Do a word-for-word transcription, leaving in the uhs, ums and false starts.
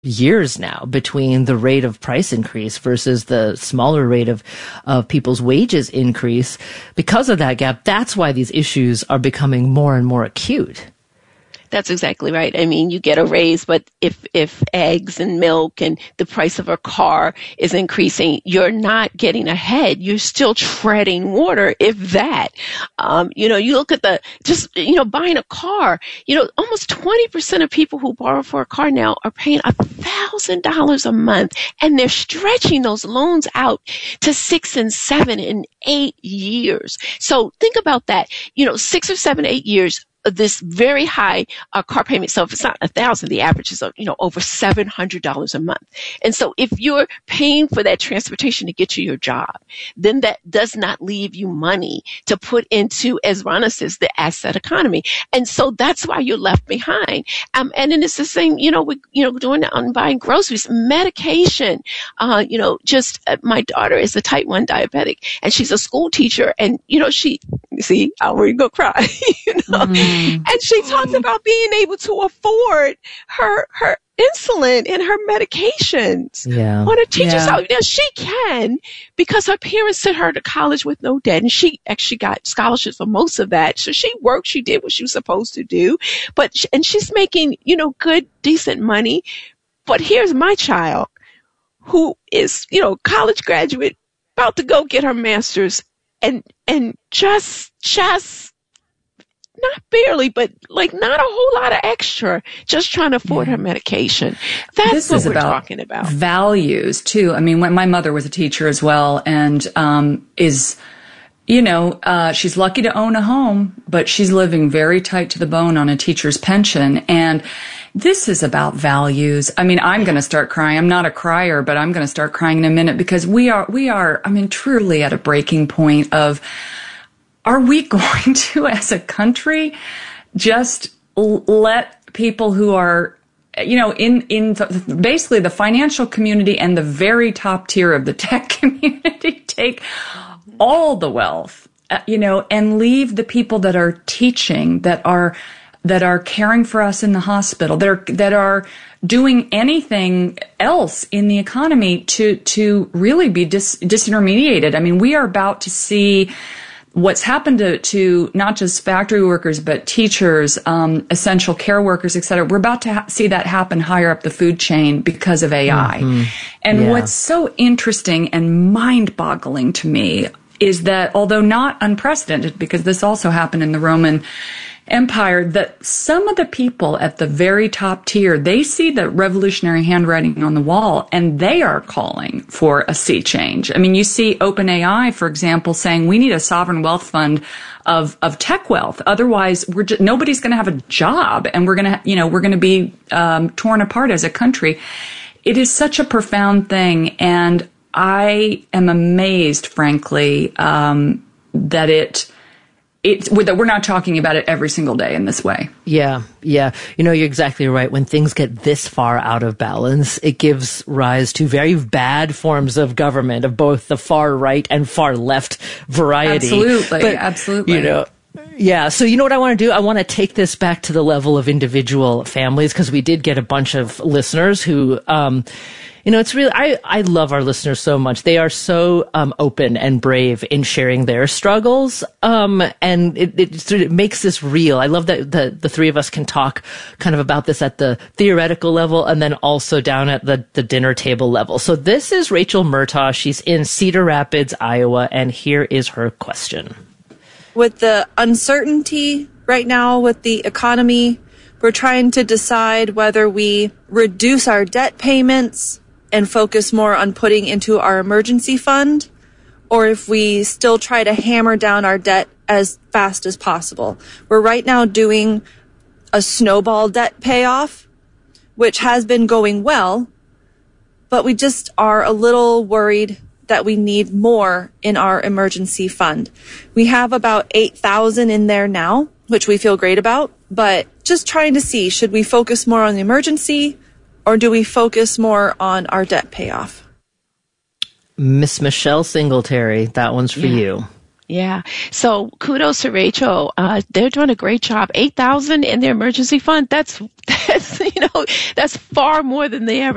years now between the rate of price increase versus the smaller rate of, of people's wages increase. Because of that gap, that's why these issues are becoming more and more acute. That's exactly right. I mean, you get a raise, but if, if eggs and milk and the price of a car is increasing, you're not getting ahead. You're still treading water, if that. Um, you know, you look at the, just, you know, buying a car, you know, almost twenty percent of people who borrow for a car now are paying a thousand dollars a month, and they're stretching those loans out to six and seven and eight years. So think about that. You know, six or seven, eight years, this very high uh, car payment. So if it's not a thousand, the average is, uh, you know, over seven hundred dollars a month. And so if you're paying for that transportation to get to your job, then that does not leave you money to put into, as Rana says, the asset economy. And so that's why you're left behind. Um, and then it's the same, you know, with, you know, doing that on buying groceries, medication, uh, you know, just uh, my daughter is a type one diabetic and she's a school teacher, and, you know, she, see, I already go cry, you know, mm. And she talks about being able to afford her, her insulin and her medications yeah. on a teacher's yeah. salary. Now she can, because her parents sent her to college with no debt, and she actually got scholarships for most of that. So she worked, she did what she was supposed to do, but, she, and she's making, you know, good, decent money. But here's my child who is, you know, college graduate, about to go get her master's, and, and just, just, not barely, but like not a whole lot of extra, just trying to afford yeah. her medication. That's this what is we're about talking about. Values too. I mean, when my mother was a teacher as well, and um, is, you know, uh, she's lucky to own a home, but she's living very tight to the bone on a teacher's pension. And this is about values. I mean, I'm going to start crying. I'm not a crier, but I'm going to start crying in a minute, because we are, we are, I mean, truly at a breaking point of, are we going to, as a country, just l- let people who are, you know, in, in the, basically the financial community and the very top tier of the tech community take all the wealth, uh, you know, and leave the people that are teaching, that are, that are caring for us in the hospital, that are, that are doing anything else in the economy to, to really be dis, disintermediated. I mean, we are about to see what's happened to, to not just factory workers, but teachers, um, essential care workers, et cetera. We're about to ha- see that happen higher up the food chain because of A I. Mm-hmm. And yeah. what's so interesting and mind-boggling to me is that, although not unprecedented, because this also happened in the Roman Empire, that some of the people at the very top tier, they see the revolutionary handwriting on the wall, and they are calling for a sea change. I mean, you see OpenAI, for example, saying we need a sovereign wealth fund of of tech wealth. Otherwise, we're just, nobody's going to have a job, and we're going to, you know, we're going to be um, torn apart as a country. It is such a profound thing, and I am amazed, frankly, um, that it. It's, we're not talking about it every single day in this way. Yeah, yeah. You know, you're exactly right. When things get this far out of balance, it gives rise to very bad forms of government of both the far right and far left variety. Absolutely, but, absolutely. You know, yeah. So you know what I want to do? I want to take this back to the level of individual families, because we did get a bunch of listeners who, um, you know, it's really, I, I love our listeners so much. They are so, um, open and brave in sharing their struggles. Um, and it, it sort of makes this real. I love that the, the three of us can talk kind of about this at the theoretical level and then also down at the, the dinner table level. So this is Rachel Murtaugh. She's in Cedar Rapids, Iowa. And here is her question. With the uncertainty right now with the economy, we're trying to decide whether we reduce our debt payments and focus more on putting into our emergency fund, or if we still try to hammer down our debt as fast as possible. We're right now doing a snowball debt payoff, which has been going well, but we just are a little worried that we need more in our emergency fund. We have about eight thousand in there now, which we feel great about, but just trying to see, should we focus more on the emergency, or do we focus more on our debt payoff? Miss Michelle Singletary, that one's for yeah. you. Yeah. So kudos to Rachel. Uh, they're doing a great job. eight thousand in their emergency fund. That's, that's, you know, that's far more than they ever